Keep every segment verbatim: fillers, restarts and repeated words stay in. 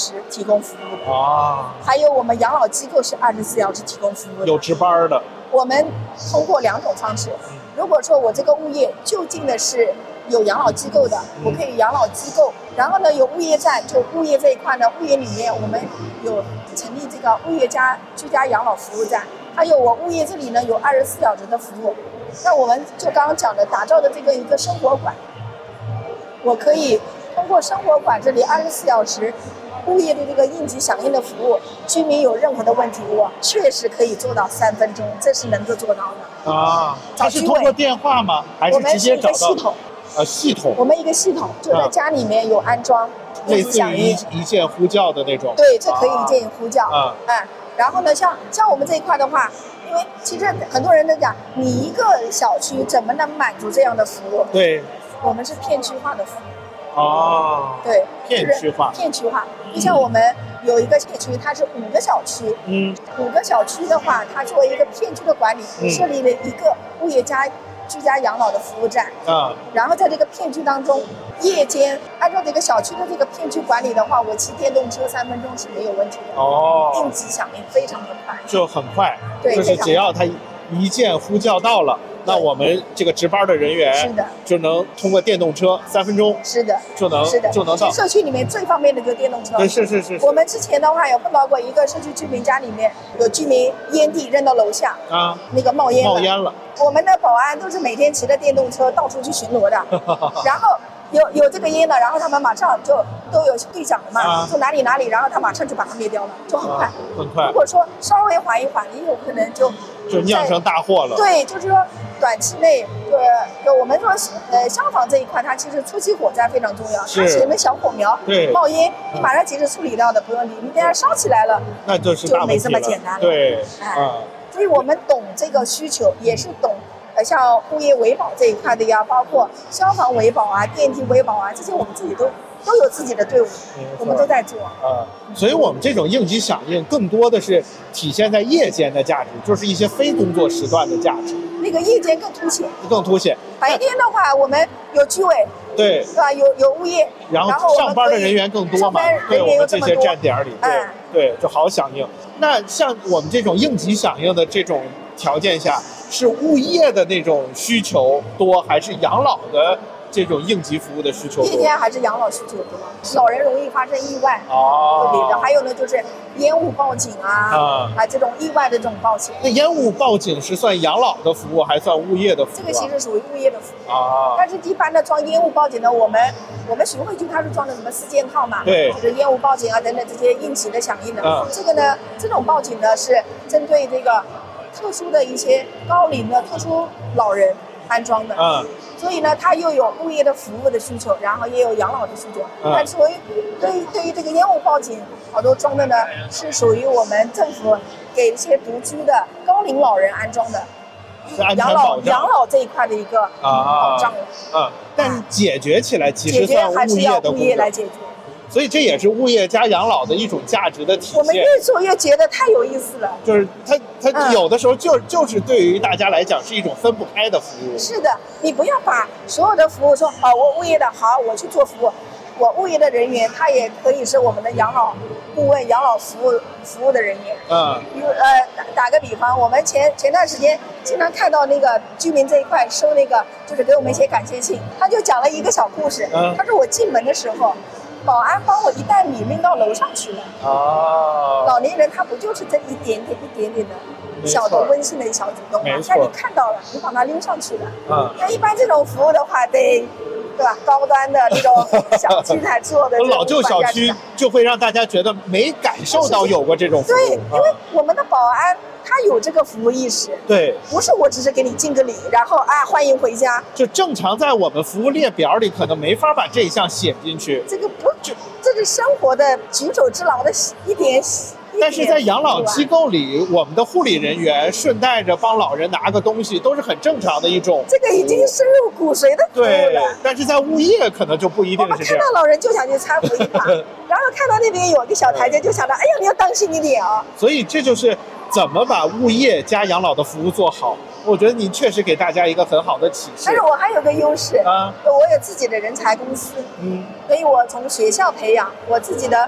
时提供服务的啊， 还有我们养老机构是二十四小时提供服务的， 有值班的。 我们通过两种方式，如果说我这个物业就近的是有养老机构的，我可以养老机构，然后呢有物业站，就物业这一块呢，物业里面我们有成立这个物业家居家养老服务站，还有我物业这里呢有二十四小时的服务。那我们就刚刚讲的打造的这个一个生活馆，我可以通过生活馆这里二十四小时物业的这个应急响应的服务，居民有任何的问题，我确实可以做到三分钟，这是能够做到的啊。它是通过电话吗？还是直接找到？ 我们是一个系统。 呃，系统。 我们一个系统就在家里面有安装， 类似于一一键呼叫的那种。 对，这可以一键呼叫。 啊。 哎，然后呢，像像我们这一块的话，因为其实很多人都讲，你一个小区怎么能满足这样的服务？ 对。 我们是片区化的服务。 哦， 对， 片区化， 片区化。就像我们有一个片区，它是五个小区， 嗯， 五个小区的话，它作为一个片区的管理， 嗯、 设立了一个物业家居家养老的服务站， 啊， 然后在这个片区当中，夜间按照这个小区的这个片区管理的话，我骑电动车三分钟是没有问题的， 哦， 应急响应非常的快， 就很快， 对， 就是只要它一键呼叫到了。那我们这个值班的人员是的， 就能通过电动车三分钟是的， 就能是的就能到。 社区里面最方便的就是电动车。 对，是是是。 我们之前的话有碰到过一个社区居民家里面有居民烟蒂扔到楼下啊， 那个冒烟了。 冒烟了。 我们的保安都是每天骑着电动车到处去巡逻的，然后有有这个烟的，然后他们马上就都有对讲了嘛， 啊、 从哪里哪里，然后他马上就把它灭掉了，就很快，啊、 很快。 如果说稍微缓一缓，也有可能就就酿成大祸了。 对，就是说短期内，呃，我们说呃消防这一块，它其实初期火灾非常重要，它是那小火苗， 对， 冒烟，你马上及时处理掉的不用理，你等下烧起来了， 那就是就没这么简单了。 对， 哎，嗯、所以我们懂这个需求，也是懂。呃，像物业维保这一块的呀，包括消防维保啊、电梯维保啊，这些我们自己都都有自己的队伍，我们都在做。 啊、嗯，所以我们这种应急响应更多的是体现在夜间的价值，就是一些非工作时段的价值。 那个夜间更凸显， 更凸显。 白天的话，我们有居委， 对， 是吧？有有物业， 然后上班的人员更多嘛，对我们这些站点里，对、嗯、对，就好响应。那像我们这种应急响应的这种条件下，是物业的那种需求多，还是养老的这种应急服务的需求多？ 夜间还是养老需求多，老人容易发生意外哦。 对的，还有呢就是烟雾报警啊，啊、嗯、这种意外的这种报警。 那烟雾报警是算养老的服务，还算物业的服务、啊？ 这个其实属于物业的服务啊。 但是一般的装烟雾报警的，我们我们巡回区它是装的什么四件套嘛？ 对， 就是烟雾报警啊等等这些应急的响应的。 嗯、 这个呢，这种报警呢是针对这个特殊的一些高龄的特殊老人安装的。 嗯。 所以呢，它又有物业的服务的需求，然后也有养老的需求。 嗯、 但所以对于对于这个烟雾报警，好多装的呢是属于我们政府给一些独居的高龄老人安装的，养老养老这一块的一个保障了。 啊、嗯，但是解决起来其实算物业的工作，物业来解决。 所以这也是物业加养老的一种价值的体现。 我们越做越觉得太有意思了。 就是它它有的时候就、嗯、就是对于大家来讲是一种分不开的服务。 是的，你不要把所有的服务说好，我物业的好，我去做服务。我物业的人员，他也可以是我们的养老顾问、养老服务服务的人员。 嗯。 比如呃，打打个比方，我们前前段时间经常看到那个居民这一块收那个，就是给我们一些感谢信，他就讲了一个小故事。 嗯。 他说我进门的时候，保安帮我一袋米拎到楼上去了。 哦。 老年人他不就是这一点点一点点的小的温馨的小主动吗？那你看到了，你把它拎上去了。 嗯。 那一般这种服务的话，得对吧？高端的这种小区才做的。 老旧小区就会让大家觉得没感受到有过这种服务。 对，因为我们的保安他有这个服务意识。 对。 不是我只是给你敬个礼，然后啊欢迎回家。 就正常在我们服务列表里可能没法把这一项写进去。 这个不就这是生活的举手之劳的一点。 但是在养老机构里，我们的护理人员顺带着帮老人拿个东西，都是很正常的一种。 这个已经深入骨髓的服务了。 对，但是在物业可能就不一定是这样。我们看到老人就想去搀扶一把，然后看到那边有一个小台阶，就想到，哎呀，你要当心一点啊。 所以这就是怎么把物业加养老的服务做好。我觉得你确实给大家一个很好的启示。 但是我还有个优势啊， 我有自己的人才公司， 嗯， 所以我从学校培养我自己的。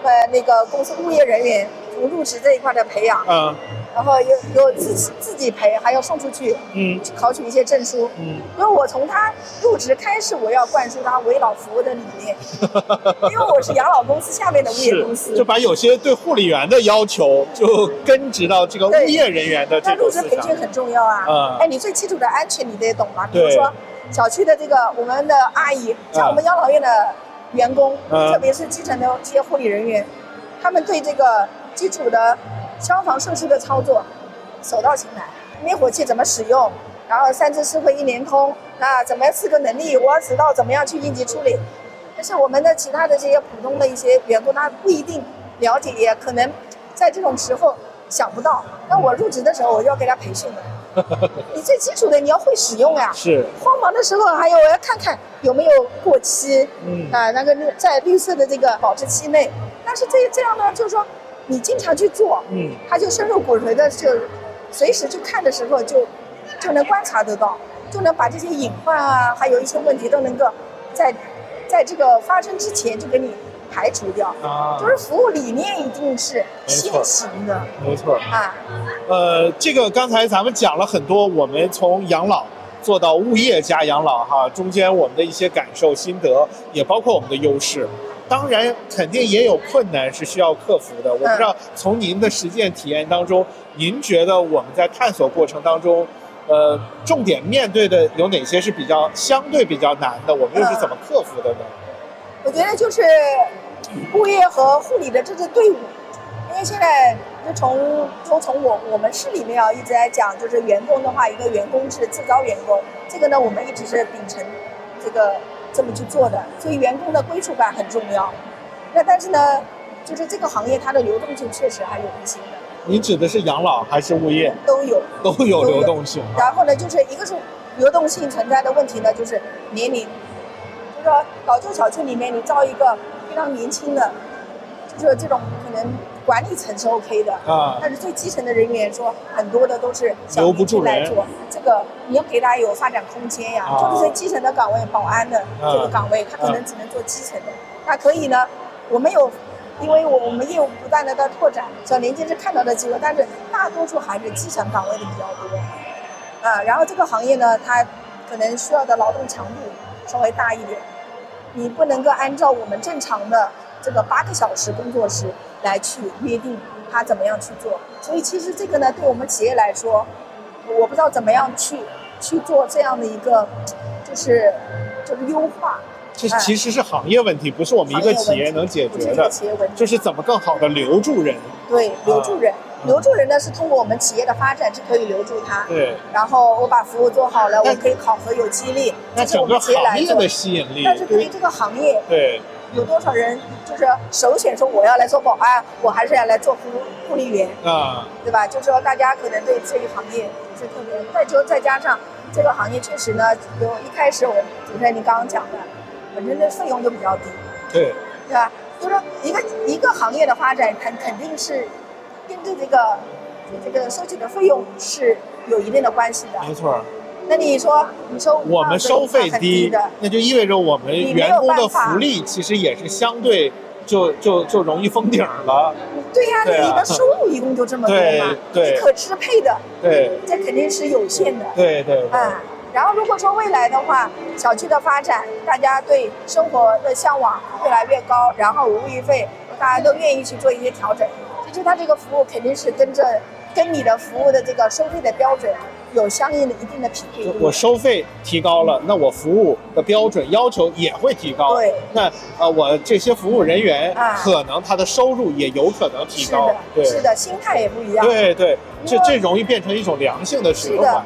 呃那个公司物业人员从入职这一块的培养， 嗯， 然后有有自己自己培，还要送出去， 嗯， 考取一些证书， 嗯， 因为我从他入职开始，我要灌输他为老服务的理念，因为我是养老公司下面的物业公司， 就把有些对护理员的要求就根植到这个物业人员的这种思想。 那入职培训很重要啊， 嗯， 哎，你最基础的安全你得懂嘛，比如说小区的这个我们的阿姨，像我们养老院的员工， 嗯， 特别是基层的这些护理人员，他们对这个基础的消防设施的操作手到擒来，灭火器怎么使用，然后三支湿灰一连通啊，怎么四个能力，我要知道怎么样去应急处理。但是我们的其他的这些普通的一些员工，他不一定了解，也可能在这种时候想不到。那我入职的时候，我就要给他培训的。你最基础的你要会使用呀， 是慌忙的时候还有我要看看有没有过期， 嗯啊，那个在绿色的这个保质期内。但是这这样呢，就是说你经常去做， 嗯， 它就深入骨髓的，就随时去看的时候就就能观察得到，就能把这些隐患啊，还有一些问题都能够在在这个发生之前就给你排除掉， 啊， 就是服务理念一定是先行的， 没错啊。 呃，这个刚才咱们讲了很多，我们从养老做到物业加养老哈，中间我们的一些感受心得，也包括我们的优势。当然，肯定也有困难是需要克服的。我不知道从您的实践体验当中，您觉得我们在探索过程当中，呃，重点面对的有哪些是比较相对比较难的？我们又是怎么克服的呢？ 我觉得就是物业和护理的这支队伍，因为现在就从就从我我们市里面啊一直在讲，就是员工的话，一个员工制自招员工，这个呢我们一直是秉承这个这么去做的，所以员工的归属感很重要。那但是呢，就是这个行业它的流动性确实还有一些的。 你指的是养老还是物业？ 都有， 都有流动性。 然后呢，就是一个是流动性存在的问题呢，就是年龄。就是说老旧小区里面，你招一个非常年轻的，就是这种可能管理层是 OK 的啊， 但是最基层的人员说很多的都是小年轻来做，这个你要给他有发展空间呀。啊、就是基层的岗位，保安的这个岗位，啊、他可能只能做基层的。那、啊、可以呢，我们有，因为我我们业务不断的在拓展，小年轻是看到的机会，但是大多数还是基层岗位的比较多。啊，然后这个行业呢，它可能需要的劳动强度稍微大一点。你不能够按照我们正常的这个八个小时工作时来去约定他怎么样去做，所以其实这个呢，对我们企业来说，我不知道怎么样去去做这样的一个，就是就是优化。 这其实是行业问题，不是我们一个企业能解决的，就是怎么更好的留住人。 对，留住人。啊留住人呢，是通过我们企业的发展是可以留住他。 对。然后我把服务做好了，我可以考核有激励，这是我们企业来做的吸引力。 但是对于这个行业， 对， 有多少人就是首选说我要来做保安，我还是要来做护护理员啊， 对吧？就是说大家可能对这一行业是特别，再就再加上这个行业确实呢，有一开始我主持人您刚刚讲的，本身的费用就比较低。 对。 对吧？就是说一个一个行业的发展，肯肯定是。跟着这个这个收取的费用是有一定的关系的。 没错。 那你说你收我们收费低的，那就意味着我们员工的福利其实也是相对就就就容易封顶了。 对呀、啊，你的收入一共就这么多嘛， 对， 你可支配的， 对， 这肯定是有限的。 对对。 啊，然后如果说未来的话，小区的发展，大家对生活的向往越来越高，然后物业费大家都愿意去做一些调整。就它这个服务肯定是跟着跟你的服务的这个收费的标准有相应的一定的匹配度。 我收费提高了，那我服务的标准要求也会提高。 对。 那呃，我这些服务人员、啊、可能他的收入也有可能提高。 是的， 对， 是的，心态也不一样。 对对，这这容易变成一种良性的循环。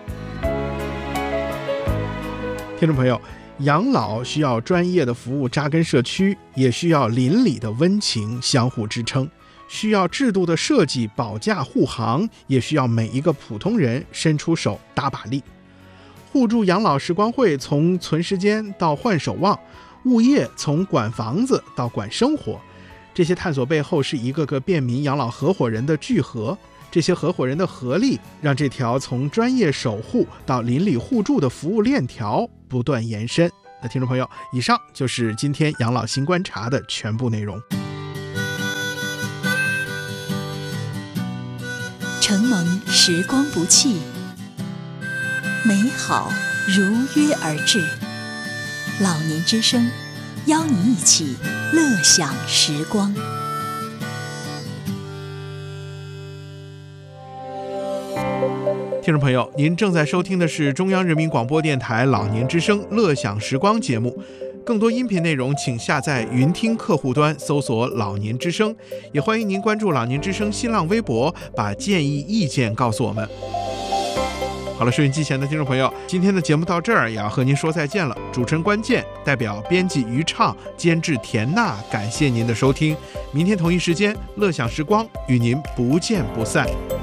听众朋友，养老需要专业的服务扎根社区，也需要邻里的温情相互支撑。需要制度的设计保驾护航，也需要每一个普通人伸出手搭把力。互助养老时光会从存时间到换守望，物业从管房子到管生活，这些探索背后是一个个便民养老合伙人的聚合。这些合伙人的合力，让这条从专业守护到邻里互助的服务链条不断延伸。那听众朋友，以上就是今天养老新观察的全部内容。 承蒙时光不弃，美好如约而至。老年之声，邀您一起乐享时光。 听众朋友，您正在收听的是中央人民广播电台老年之声乐享时光节目。更多音频内容请下载云听客户端搜索老年之声，也欢迎您关注老年之声新浪微博，把建议意见告诉我们。好了，收音机前的听众朋友，今天的节目到这儿也要和您说再见了。主持人关键，代表编辑于畅，监制田娜，感谢您的收听。明天同一时间，乐享时光与您不见不散。